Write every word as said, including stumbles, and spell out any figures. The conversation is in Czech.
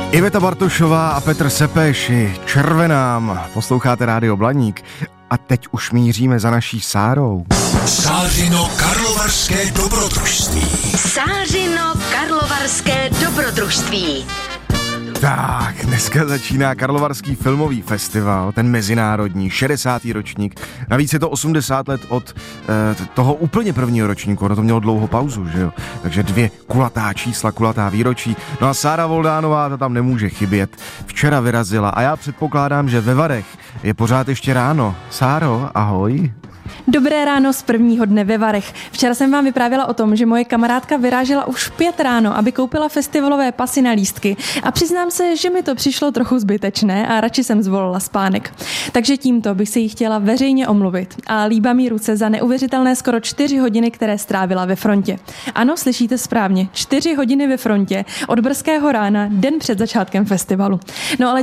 Iveta Bartošová a Petr Sepeši, Červenám, posloucháte Rádio Blaník a teď už míříme za naší Sárou. Sářino karlovarské dobrodružství. Sářino karlovarské dobrodružství. Tak, dneska začíná Karlovarský filmový festival, ten mezinárodní, šedesátý ročník. Navíc je to osmdesát let od eh, toho úplně prvního ročníku, ono to mělo dlouhou pauzu, že jo? Takže dvě kulatá čísla, kulatá výročí. No a Sára Voldánová, ta tam nemůže chybět. Včera vyrazila a já předpokládám, že ve Varech je pořád ještě ráno. Sáro, ahoj. Dobré ráno z prvního dne ve Varech. Včera jsem vám vyprávěla o tom, že moje kamarádka vyrážela už v pět ráno, aby koupila festivalové pasy na lístky a přiznám se, že mi to přišlo trochu zbytečné a radši jsem zvolila spánek. Takže tímto bych se jí chtěla veřejně omluvit a líbá mi ruce za neuvěřitelné skoro čtyři hodiny, které strávila ve frontě. Ano, slyšíte správně, čtyři hodiny ve frontě od brzkého rána, den před začátkem festivalu. No ale